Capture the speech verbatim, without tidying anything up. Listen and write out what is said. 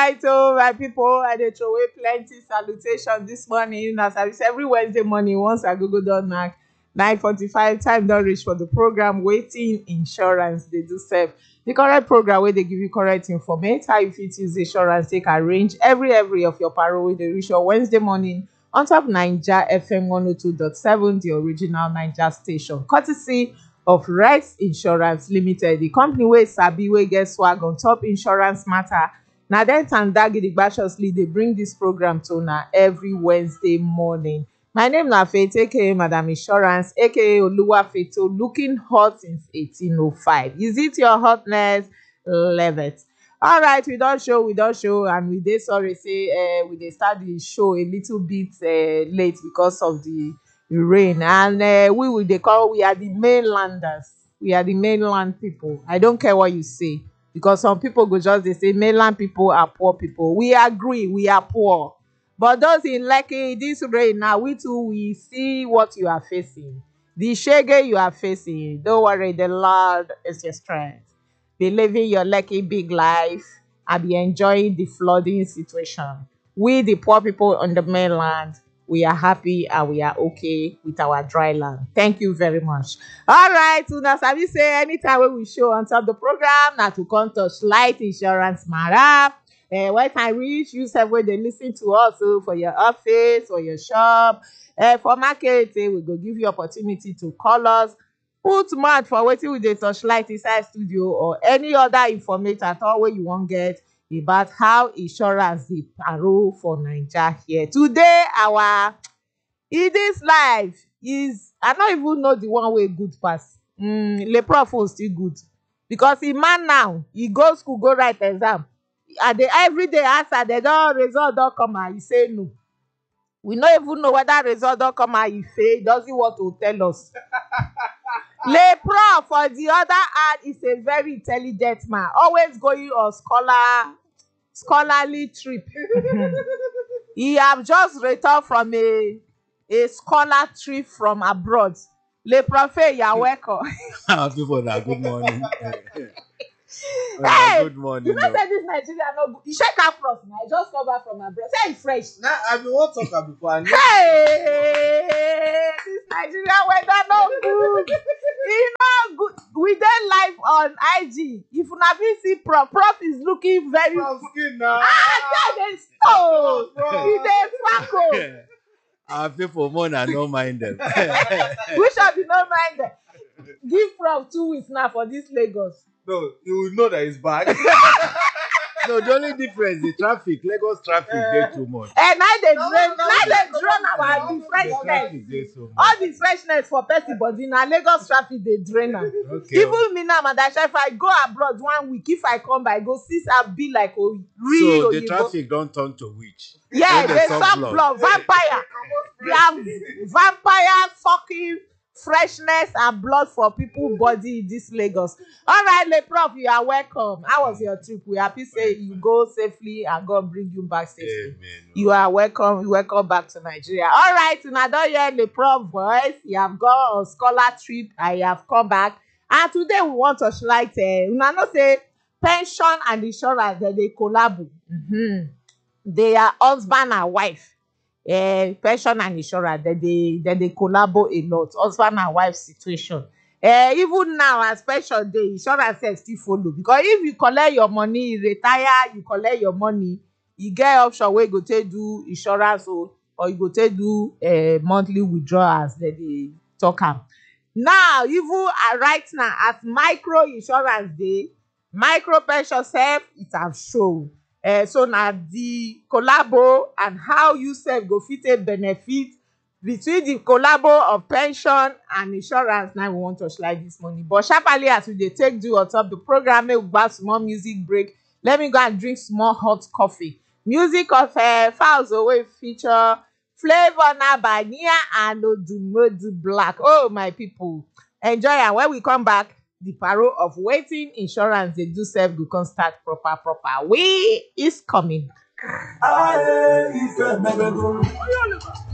right, oh my people, I dey throw away plenty salutation this morning. As I say every Wednesday morning, once I go go down knack nine forty-five, time don reach for the program Waiting Insurance. They do serve the correct program where they give you correct information how you fit use insurance take arrange every every of your paro wey dey reach your Wednesday morning on top Naija F M one oh two point seven, the original Naija station, courtesy of Rice Insurance Limited, the company wey sabi wey get swag on top insurance matter. Na dem tanda gidigbaciously dey bring this program to una every Wednesday morning. My name na Faith aka Madam Insurance aka Oluwafeto, looking hot since eighteen oh five. Is it your hotness level? All right, we don show, we don show, and we dey sorry say uh, we dey start the show a little bit uh, late because of the rain, and uh, we will dey call we are the mainlanders. We are the mainland people. I don't care what you say, because some people go just dey say mainland people are poor people. We agree, we are poor. But those in Lekki, this rain now, we too, we see what you are facing. The shege you are facing, don't worry, the Lord is your strength. Be living your Lekki big life and be enjoying the flooding situation. We, the poor people on the mainland, we are happy and we are okay with our dry land. Thank you very much. All right, una sabi say anytime when we show on top the program, now to come touch light insurance matter. Uh, when time reach, you sef wey dey listen to us so for your office or your shop, uh, for market, uh, we go give you opportunity to call us, put mouth for wetin we dey touch light inside studio, or any other information at all wey you wan get about how insurance dey paro for Naija here. Today, our in this life is, I don't even know the one way good pass. Mm, le prof is still good, because the man now, he go school, go write exam. And they every day answer, they don't result don't come and he say no. We don't even know whether result don't come and he fail. Doesn't want to tell us. Le prof, for the other hand, is a very intelligent man, always going on scholar scholarly trip. He have just returned from a a scholar trip from abroad. Le prof, you are welcome. People that good morning. Hey, good morning. You know say this Nigeria no good. You check out prof now. I just come back from abroad. Say it's fresh. Nah, I've been one talker before. I Hey, this Nigeria weather no good. E no good. We dey live on I G. If una fit see prof, prof is looking very. Prof skin now. Ah, there dey stone. He dey sparkle. Our people more than no mind them. Which of you no mind them? Give prof two weeks now for this Lagos. No, you will know that it's bad. No, the only difference is traffic. Lagos traffic dey too much. And now they No, drain, no, now no, they no, drain no, our no, the no, freshness. Traffic dey so much. All the freshness for person body now Lagos traffic they drain am. Okay. Even me now, Madam, if I go abroad one week, if I come back, go see some be like a real. So the traffic don't turn to witch. Yeah, When they they suck suck blood. blood, vampire. They have vampire sucking freshness and blood for people body in this Lagos. All right, Le Prof, you are welcome. How was your trip? We happy say you go safely and God bring you back safely. Amen. You are welcome. Welcome back to Nigeria. All right, now don't hear Le Prof voice. You have gone on scholar trip and you have come back. And today we want to like uh, una know say pension and insurance that they collab. Mm-hmm. They are husband and wife. Uh, pension and insurance that they that they collaborate a lot. Husband and wife situation. Uh, even now as pension day, insurance sef still follow, because if you collect your money, you retire, you collect your money, you get option where you go take do insurance, or or you go take do uh, monthly withdrawals that they talk am. Now even uh, right now as micro insurance dey, micro pension sef it have show. Uh, so na the collabo and how you sef go fit take benefit between the collabo of pension and insurance. Now we want to slide this money, but sharply as we dey take do on top the program, make we gba small music break. Let me go and drink small hot coffee. Music of uh, Falz wey feature Flavour Nabania and Odumodu Black. Oh my people, enjoy am. When we come back, the paro of Waiting Insurance they do serve go come start proper proper. We is coming.